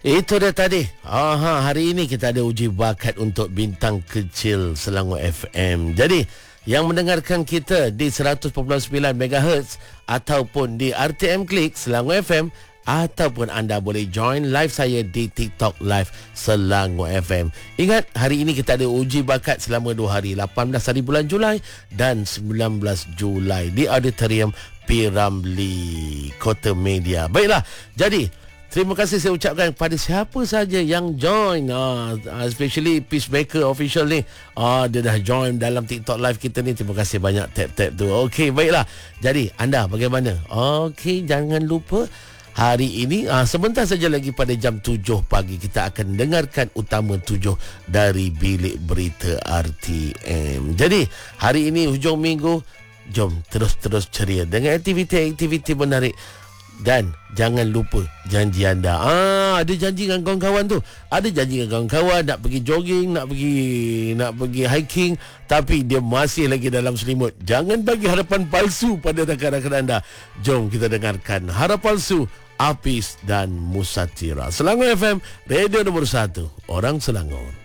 Itu dia tadi. Hari ini kita ada uji bakat untuk bintang kecil Selangor FM. Jadi, yang mendengarkan kita di 100.9 MHz ataupun di RTM Klik Selangor FM, ataupun anda boleh join live saya di TikTok Live Selangor FM. Ingat, hari ini kita ada uji bakat selama 2 hari, 18 hari bulan Julai dan 19 Julai di Auditorium P. Ramlee, Kota Media. Baiklah, jadi terima kasih saya ucapkan kepada siapa saja yang join, especially Peacemaker Official ni. Dia dah join dalam TikTok Live kita ni. Terima kasih banyak tap-tap tu. Okey, baiklah. Jadi, anda bagaimana? Okey, jangan lupa hari ini sebentar saja lagi pada jam 7 pagi kita akan dengarkan Utama 7 dari Bilik Berita RTM. Jadi, hari ini hujung minggu, jom terus-terus ceria dengan aktiviti-aktiviti menarik. Dan jangan lupa janji anda. Ada janji dengan kawan-kawan tu. Ada janji dengan kawan-kawan nak pergi jogging, nak pergi hiking, tapi dia masih lagi dalam selimut. Jangan bagi harapan palsu pada rakan-rakan anda. Jom kita dengarkan Harapan Palsu, Apis dan Musatira. Selangor FM, radio nombor 1 orang Selangor.